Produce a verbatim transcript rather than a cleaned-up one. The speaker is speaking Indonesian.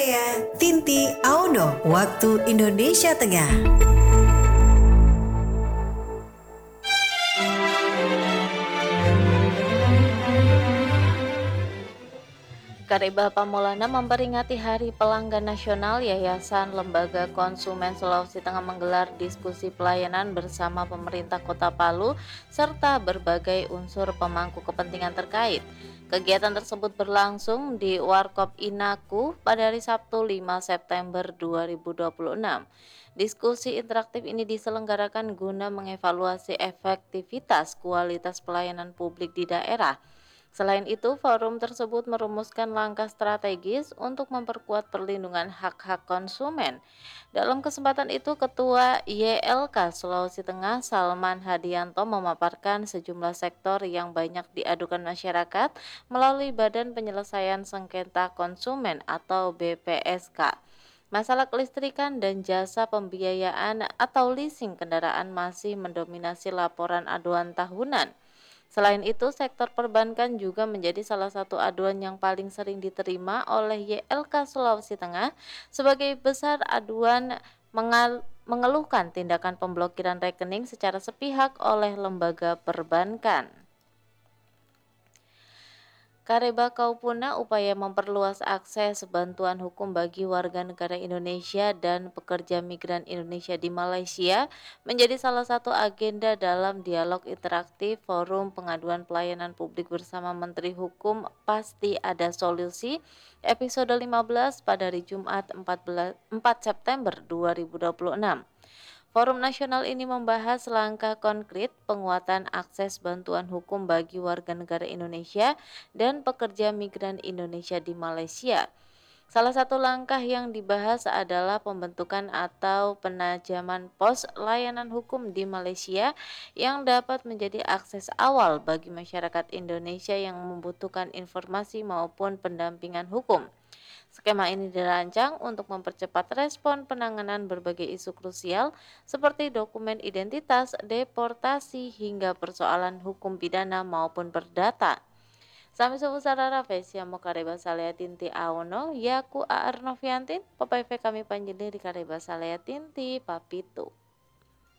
saya Tinti Auno, waktu Indonesia Tengah. Kareba Pamulana memperingati Hari Pelanggan Nasional. Yayasan Lembaga Konsumen Sulawesi Tengah menggelar diskusi pelayanan bersama pemerintah Kota Palu serta berbagai unsur pemangku kepentingan terkait. Kegiatan tersebut berlangsung di Warkop Inaku pada hari Sabtu lima September dua ribu dua puluh enam. Diskusi interaktif ini diselenggarakan guna mengevaluasi efektivitas kualitas pelayanan publik di daerah. Selain itu, forum tersebut merumuskan langkah strategis untuk memperkuat perlindungan hak-hak konsumen. Dalam kesempatan itu, Ketua Y L K Sulawesi Tengah Salman Hadianto memaparkan sejumlah sektor yang banyak diadukan masyarakat melalui Badan Penyelesaian Sengketa Konsumen atau B P S K. Masalah kelistrikan dan jasa pembiayaan atau leasing kendaraan masih mendominasi laporan aduan tahunan. Selain itu, sektor perbankan juga menjadi salah satu aduan yang paling sering diterima oleh Y L K Sulawesi Tengah. Sebagai besar aduan mengal- mengeluhkan tindakan pemblokiran rekening secara sepihak oleh lembaga perbankan. Kareba Kaupuna upaya memperluas akses bantuan hukum bagi warga negara Indonesia dan pekerja migran Indonesia di Malaysia menjadi salah satu agenda dalam dialog interaktif Forum Pengaduan Pelayanan Publik bersama Menteri Hukum Pasti Ada Solusi episode lima belas pada hari Jumat empat September dua ribu dua puluh enam. Forum nasional ini membahas langkah konkret penguatan akses bantuan hukum bagi warga negara Indonesia dan pekerja migran Indonesia di Malaysia. Salah satu langkah yang dibahas adalah pembentukan atau penajaman pos layanan hukum di Malaysia yang dapat menjadi akses awal bagi masyarakat Indonesia yang membutuhkan informasi maupun pendampingan hukum. Skema ini dirancang untuk mempercepat respon penanganan berbagai isu krusial seperti dokumen identitas, deportasi, hingga persoalan hukum pidana maupun perdata. Sami sufu sarara Vesia Mokareba Salea Tinti Aono, Yaku Aar Noviantin, Papai kami panjene di Kareba Salea Tinti Papitu.